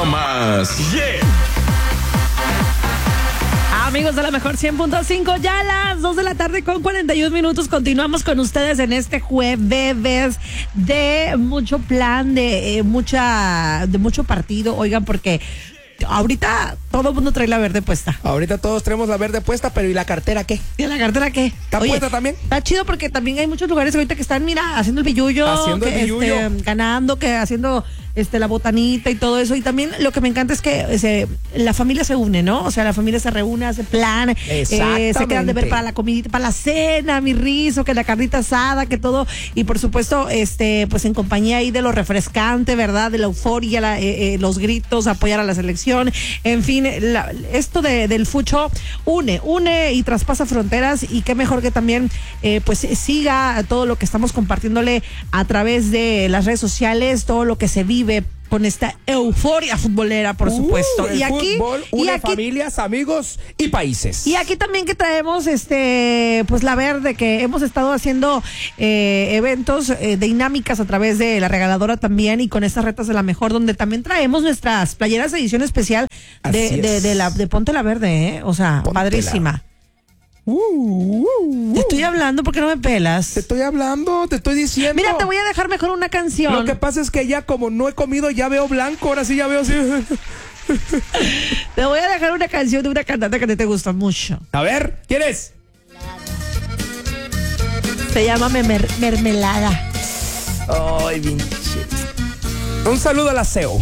mucho más. Amigos de la mejor 100.5, ya a las 2 de la tarde con 41 minutos. Continuamos con ustedes en este jueves de mucho plan, de mucho partido. Oigan, porque ahorita todo el mundo trae la verde puesta. Ahorita todos tenemos la verde puesta, pero ¿y la cartera qué? ¿Y la cartera qué? ¿Está puesta también? Está chido porque también hay muchos lugares ahorita que están, mira, haciendo el billullo. Ganando, que haciendo la botanita y todo eso. Y también lo que me encanta es que la familia se une, ¿no? O sea, la familia se reúne, hace plan, se quedan de ver para la comidita, para la cena, mi rizo, que la carnita asada, que todo. Y por supuesto, pues en compañía ahí de lo refrescante, ¿verdad? De la euforia, los gritos, apoyar a la selección. En fin, esto del fucho une y traspasa fronteras. Y qué mejor que también, pues siga todo lo que estamos compartiéndole a través de las redes sociales, todo lo que se vive con esta euforia futbolera, por supuesto. El fútbol une familias, amigos y países. Y aquí también que traemos pues la verde, que hemos estado haciendo eventos, dinámicas a través de la regaladora también, y con estas retas de la mejor, donde también traemos nuestras playeras de edición especial de Ponte la Verde, o sea, Póntela. Padrísima. Te estoy hablando, ¿por qué no me pelas? Te estoy hablando, te estoy diciendo. Mira, te voy a dejar mejor una canción. Lo que pasa es que ya como no he comido, ya veo blanco, ahora sí ya veo así. Te voy a dejar una canción de una cantante que te gusta mucho. A ver, ¿quién es? Se llama Mermelada. Ay, pinche. Un saludo al aseo.